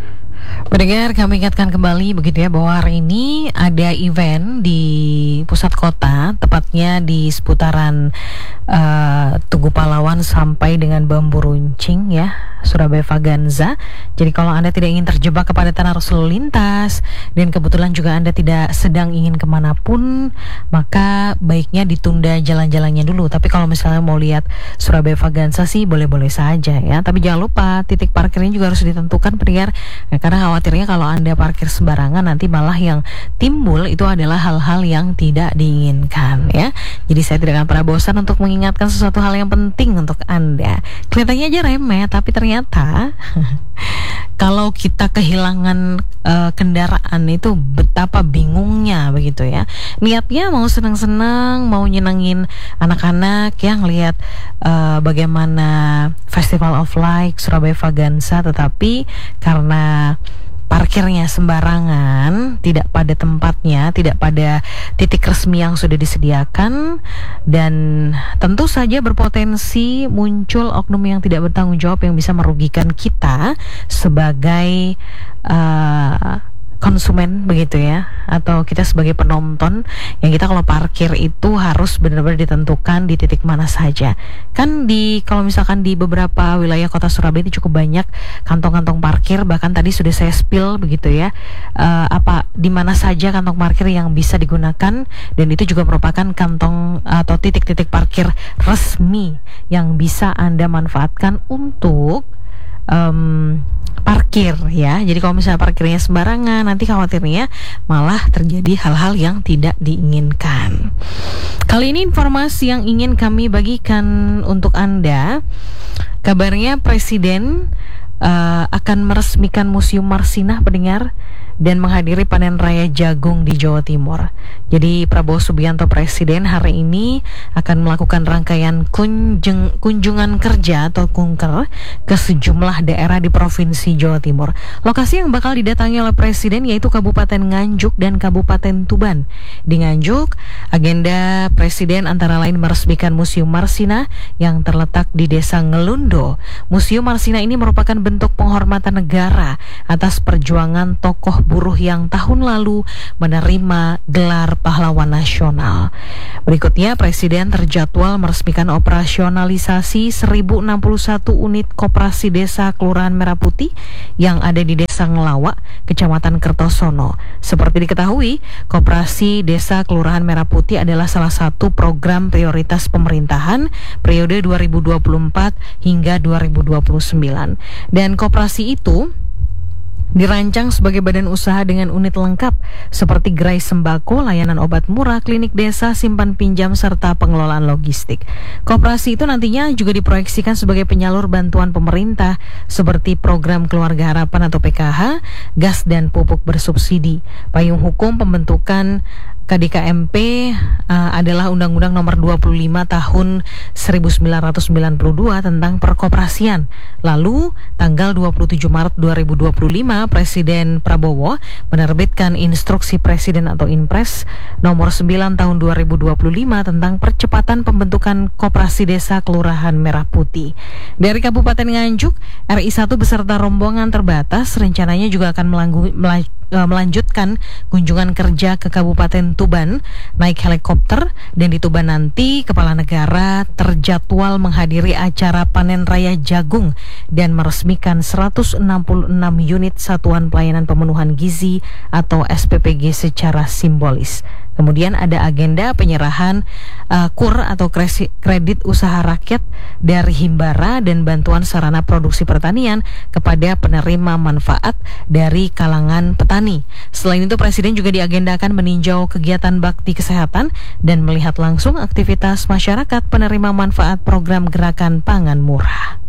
Pendengar, kami ingatkan kembali begitu ya bahwa hari ini ada event di pusat kota, tepatnya di seputaran Tugu Pahlawan sampai dengan Bambu Runcing ya, Surabaya Vaganza. Jadi kalau Anda tidak ingin terjebak kepadatan arus lalu lintas dan kebetulan juga Anda tidak sedang ingin kemanapun, maka baiknya ditunda jalan-jalannya dulu. Tapi kalau misalnya mau lihat Surabaya Vaganza sih boleh-boleh saja ya. Tapi jangan lupa titik parkirnya juga harus ditentukan, pendengar. Nah, karena khawatirnya kalau Anda parkir sembarangan nanti malah yang timbul itu adalah hal-hal yang tidak diinginkan ya. Jadi saya tidak akan pernah bosan untuk mengingatkan sesuatu hal yang penting untuk Anda. Kelihatannya aja remeh, tapi ternyata kalau kita kehilangan kendaraan itu betapa bingungnya begitu ya. Niatnya mau senang-senang, mau nyenengin anak-anak yang lihat bagaimana Festival of Light Surabaya Vaganza, tetapi karena parkirnya sembarangan, tidak pada tempatnya, tidak pada titik resmi yang sudah disediakan, dan tentu saja berpotensi muncul oknum yang tidak bertanggung jawab yang bisa merugikan kita sebagai konsumen begitu ya, atau kita sebagai penonton yang kita kalau parkir itu harus benar-benar ditentukan di titik mana saja. Kan kalau misalkan di beberapa wilayah kota Surabaya itu cukup banyak kantong-kantong parkir, bahkan tadi sudah saya spill begitu ya, di mana saja kantong parkir yang bisa digunakan, dan itu juga merupakan kantong atau titik-titik parkir resmi yang bisa Anda manfaatkan untuk parkir ya. Jadi kalau misalnya parkirnya sembarangan, nanti khawatirnya malah terjadi hal-hal yang tidak diinginkan. Kali ini informasi yang ingin kami bagikan untuk Anda, kabarnya Presiden akan meresmikan Museum Marsinah, pendengar, dan menghadiri panen raya jagung di Jawa Timur. Jadi Prabowo Subianto Presiden hari ini akan melakukan rangkaian kunjungan kerja atau kunker ke sejumlah daerah di Provinsi Jawa Timur. Lokasi yang bakal didatangi oleh Presiden yaitu Kabupaten Nganjuk dan Kabupaten Tuban. Di Nganjuk, agenda Presiden antara lain meresmikan Museum Marsinah yang terletak di Desa Ngelundo. Museum Marsinah ini merupakan bentuk penghormatan negara atas perjuangan tokoh buruh yang tahun lalu menerima gelar pahlawan nasional. Berikutnya, Presiden terjadwal meresmikan operasionalisasi 1061 unit koperasi desa Kelurahan Merah Putih yang ada di Desa Ngelawak, Kecamatan Kertosono. Seperti diketahui, koperasi desa Kelurahan Merah Putih adalah salah satu program prioritas pemerintahan periode 2024 hingga 2029. Dan koperasi itu dirancang sebagai badan usaha dengan unit lengkap seperti gerai sembako, layanan obat murah, klinik desa, simpan pinjam, serta pengelolaan logistik. Koperasi itu nantinya juga diproyeksikan sebagai penyalur bantuan pemerintah seperti program Keluarga Harapan atau PKH, gas dan pupuk bersubsidi. Payung hukum pembentukan KDKMP adalah Undang-Undang Nomor 25 Tahun 1992 tentang perkoperasian. Lalu, tanggal 27 Maret 2025, Presiden Prabowo menerbitkan Instruksi Presiden atau Inpres Nomor 9 Tahun 2025 tentang percepatan pembentukan Koperasi Desa Kelurahan Merah Putih. Dari Kabupaten Nganjuk, RI 1 beserta rombongan terbatas rencananya juga akan melanjutkan kunjungan kerja ke Kabupaten Tuban naik helikopter, dan di Tuban nanti Kepala Negara terjadwal menghadiri acara panen raya jagung dan meresmikan 166 unit Satuan Pelayanan Pemenuhan Gizi atau SPPG secara simbolis. Kemudian ada agenda penyerahan KUR atau kredit usaha rakyat dari Himbara dan bantuan sarana produksi pertanian kepada penerima manfaat dari kalangan petani. Selain itu, Presiden juga diagendakan meninjau kegiatan bakti kesehatan dan melihat langsung aktivitas masyarakat penerima manfaat program Gerakan Pangan Murah.